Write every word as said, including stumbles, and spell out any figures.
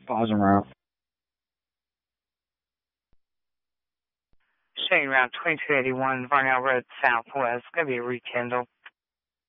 Pausing route. Showing route twenty-two eighty-one, Varnell Road Southwest. Going to be rekindled.